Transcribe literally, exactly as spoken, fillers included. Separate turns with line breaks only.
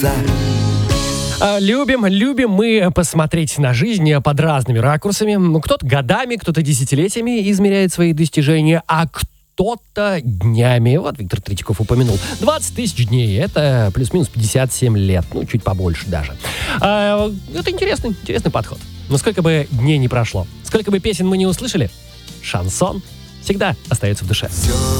Любим, любим мы посмотреть на жизнь под разными ракурсами. Кто-то годами, кто-то десятилетиями измеряет свои достижения, а кто-то днями. Вот Виктор Третьяков упомянул. двадцать тысяч дней. Это плюс-минус пятьдесят семь лет. Ну, чуть побольше даже. А, это интересный, интересный подход. Но сколько бы дней не прошло, сколько бы песен мы не услышали, шансон всегда остается в душе.